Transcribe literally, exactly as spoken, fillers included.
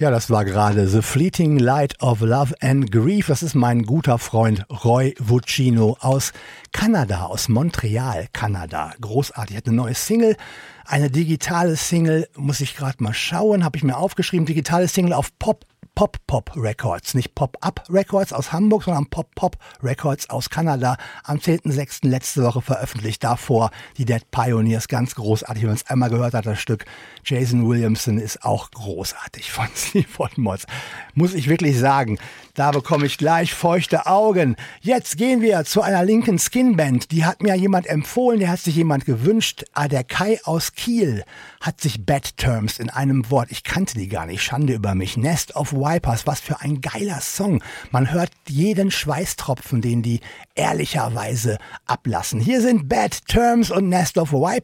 Ja, das war gerade The Fleeting Light of Love and Grief. Das ist mein guter Freund Roy Vuccino aus Kanada, aus Montreal, Kanada. Großartig, hat eine neue Single, eine digitale Single, muss ich gerade mal schauen, habe ich mir aufgeschrieben, digitale Single auf Pop Pop Pop Records, nicht Pop-Up Records aus Hamburg, sondern Pop Pop Records aus Kanada, am zehnten sechsten letzte Woche veröffentlicht. Davor die Dead Pioneers, ganz großartig, wenn man es einmal gehört hat, das Stück. Jason Williamson ist auch großartig von Sleaford Mods, muss ich wirklich sagen. Da bekomme ich gleich feuchte Augen. Jetzt gehen wir zu einer linken Skinband. Die hat mir jemand empfohlen, der hat sich jemand gewünscht. Ah, der Kai aus Kiel hat sich Bad Terms in einem Wort, ich kannte die gar nicht, Schande über mich, Nest of Vipers, was für ein geiler Song. Man hört jeden Schweißtropfen, den die ehrlicherweise ablassen. Hier sind Bad Terms und Nest of Vipers.